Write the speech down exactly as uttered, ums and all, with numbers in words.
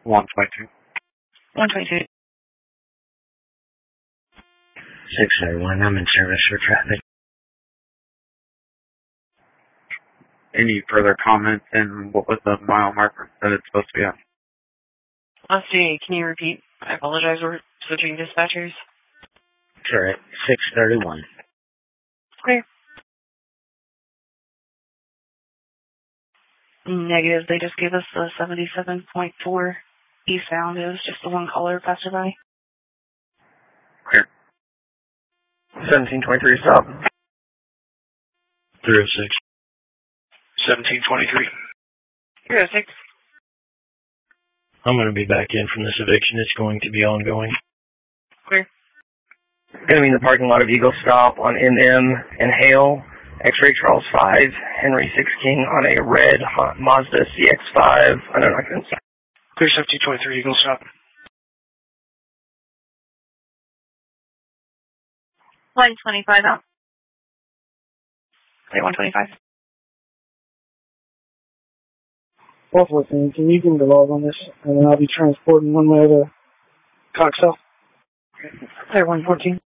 one twenty-two. one twenty-two. six thirty-one, I'm in service for traffic. Any further comments, and what was the mile marker that it's supposed to be on? Let's see, can you repeat? I apologize, we're switching dispatchers. Sure, at six thirty-one. Clear. Negative, they just gave us the seventy-seven point four eastbound. It was just the one caller passed by. Clear. seventeen twenty-three, stop. three oh six. seventeen twenty-three. three oh six. I'm going to be back in from this eviction. It's going to be ongoing. Clear. Going to be in the parking lot of Eagle Stop on M M and Hale. X-ray Charles five, Henry six King on a red Mazda C X five. I don't know, I couldn't say. Clear seventeen twenty-three, Eagle Stop. one twenty-five out. Clear one twenty-five. Both listening. Can you give me the log on this? And then I'll be transporting one way to Coxell. Clear one fourteen.